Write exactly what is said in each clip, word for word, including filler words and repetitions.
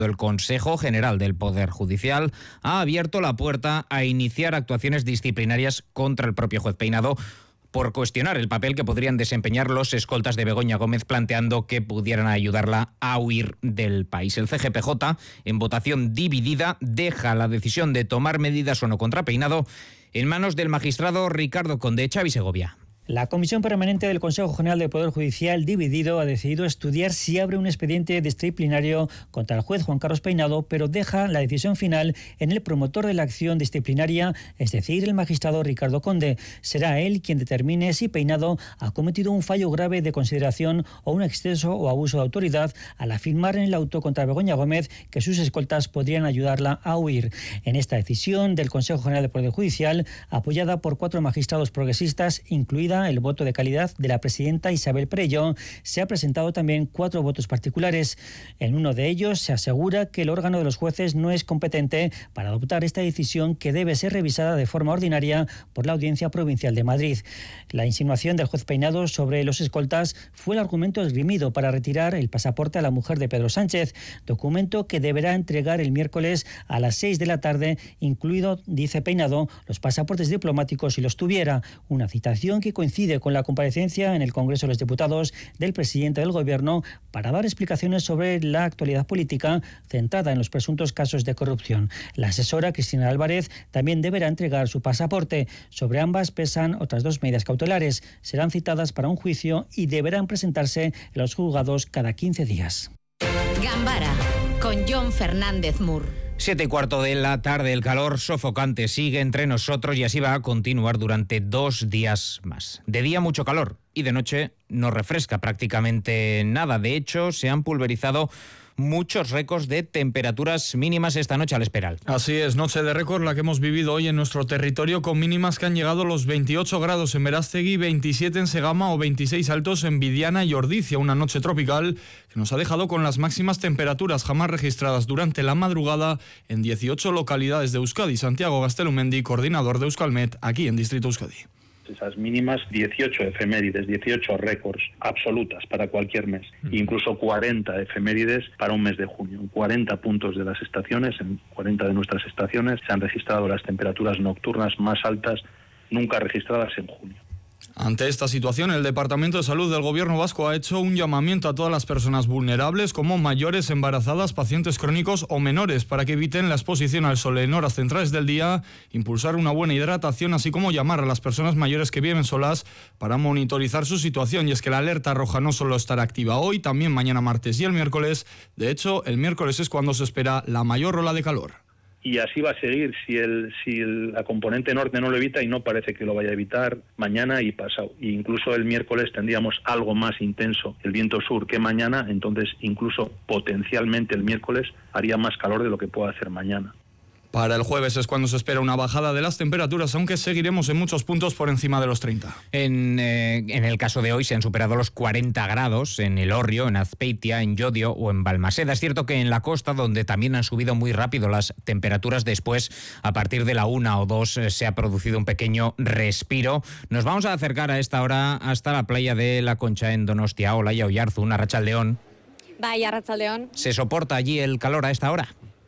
El Consejo General del Poder Judicial ha abierto la puerta a iniciar actuaciones disciplinarias contra el propio juez Peinado por cuestionar el papel que podrían desempeñar los escoltas de Begoña Gómez, planteando que pudieran ayudarla a huir del país. El C G P J, en votación dividida, deja la decisión de tomar medidas o no contra Peinado en manos del magistrado Ricardo Conde. Xavi Segovia. La Comisión Permanente del Consejo General del Poder Judicial, dividido, ha decidido estudiar si abre un expediente disciplinario contra el juez Juan Carlos Peinado, pero deja la decisión final en el promotor de la acción disciplinaria, es decir, el magistrado Ricardo Conde. Será él quien determine si Peinado ha cometido un fallo grave de consideración o un exceso o abuso de autoridad al afirmar en el auto contra Begoña Gómez que sus escoltas podrían ayudarla a huir. En esta decisión del Consejo General del Poder Judicial, apoyada por cuatro magistrados progresistas, incluida el voto de calidad de la presidenta Isabel Perelló, se ha presentado también cuatro votos particulares. En uno de ellos se asegura que el órgano de los jueces no es competente para adoptar esta decisión, que debe ser revisada de forma ordinaria por la Audiencia Provincial de Madrid. La insinuación del juez Peinado sobre los escoltas fue el argumento esgrimido para retirar el pasaporte a la mujer de Pedro Sánchez, documento que deberá entregar el miércoles a las seis de la tarde, incluido, dice Peinado, los pasaportes diplomáticos si los tuviera, una citación que coincide con la comparecencia en el Congreso de los Diputados del presidente del Gobierno para dar explicaciones sobre la actualidad política centrada en los presuntos casos de corrupción. La asesora Cristina Álvarez también deberá entregar su pasaporte. Sobre ambas pesan otras dos medidas cautelares. Serán citadas para un juicio y deberán presentarse en los juzgados cada quince días. Gambara, con John Fernández Mur. Siete y cuarto de la tarde, el calor sofocante sigue entre nosotros y así va a continuar durante dos días más. De día mucho calor y de noche no refresca prácticamente nada. De hecho, se han pulverizado muchos récords de temperaturas mínimas esta noche al Esperal. Así es, noche de récord la que hemos vivido hoy en nuestro territorio, con mínimas que han llegado a los veintiocho grados en Verástegui, veintisiete en Segama o veintiséis altos en Vidiana y Ordicia. Una noche tropical que nos ha dejado con las máximas temperaturas jamás registradas durante la madrugada en dieciocho localidades de Euskadi. Santiago Gastelumendi, coordinador de Euskalmet, aquí en Distrito Euskadi. Esas mínimas, dieciocho efemérides, dieciocho récords absolutas para cualquier mes, mm. incluso cuarenta efemérides para un mes de junio. En cuarenta puntos de las estaciones, en cuarenta de nuestras estaciones, se han registrado las temperaturas nocturnas más altas nunca registradas en junio. Ante esta situación, el Departamento de Salud del Gobierno vasco ha hecho un llamamiento a todas las personas vulnerables, como mayores, embarazadas, pacientes crónicos o menores, para que eviten la exposición al sol en horas centrales del día, impulsar una buena hidratación, así como llamar a las personas mayores que viven solas para monitorizar su situación. Y es que la alerta roja no solo estará activa hoy, también mañana martes y el miércoles. De hecho, el miércoles es cuando se espera la mayor ola de calor. Y así va a seguir si el si el, la componente norte no lo evita, y no parece que lo vaya a evitar mañana y pasado. E incluso el miércoles tendríamos algo más intenso el viento sur que mañana, entonces incluso potencialmente el miércoles haría más calor de lo que pueda hacer mañana. Para el jueves es cuando se espera una bajada de las temperaturas, aunque seguiremos en muchos puntos por encima de los treinta. En, eh, en el caso de hoy se han superado los cuarenta grados en Elorrio, en Azpeitia, en Llodio o en Balmaseda. Es cierto que en la costa, donde también han subido muy rápido las temperaturas, después, a partir de la una o dos, eh, se ha producido un pequeño respiro. Nos vamos a acercar a esta hora hasta la playa de La Concha en Donostia. Olaya Oyarzun, Arratsaldeon. Vaya, Arratsaldeon. ¿Se soporta allí el calor a esta hora?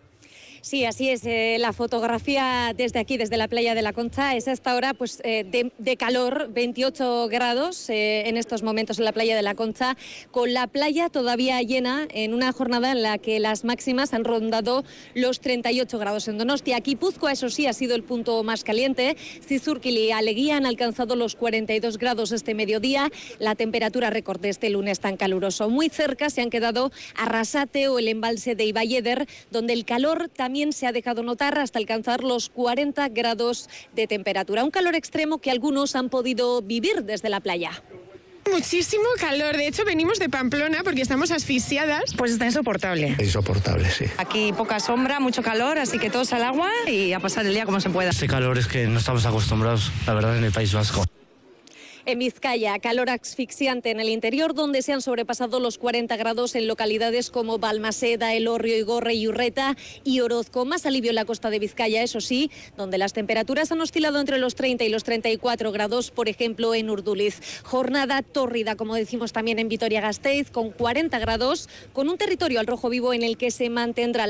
Sí, así es. Eh, la fotografía desde aquí, desde la playa de La Concha, es hasta ahora pues, eh, de, de calor, veintiocho grados eh, en estos momentos en la playa de La Concha, con la playa todavía llena en una jornada en la que las máximas han rondado los treinta y ocho grados en Donostia. Guipúzcoa, eso sí, ha sido el punto más caliente. Zizurkil y Aleguía han alcanzado los cuarenta y dos grados este mediodía, la temperatura récord de este lunes tan caluroso. Muy cerca se han quedado Arrasate o el embalse de Ibaieder, donde el calor también También se ha dejado notar hasta alcanzar los cuarenta grados de temperatura. Un calor extremo que algunos han podido vivir desde la playa. Muchísimo calor, de hecho venimos de Pamplona porque estamos asfixiadas. Pues está insoportable. Insoportable, sí. Aquí poca sombra, mucho calor, así que todos al agua y a pasar el día como se pueda. Este calor es que no estamos acostumbrados, la verdad, en el País Vasco. En Vizcaya, calor asfixiante en el interior, donde se han sobrepasado los cuarenta grados en localidades como Balmaseda, Elorrio, Igorre, Iurreta y Orozco. Más alivio en la costa de Vizcaya, eso sí, donde las temperaturas han oscilado entre los treinta y los treinta y cuatro grados, por ejemplo, en Urduliz. Jornada tórrida, como decimos también en Vitoria-Gasteiz, con cuarenta grados, con un territorio al rojo vivo en el que se mantendrá la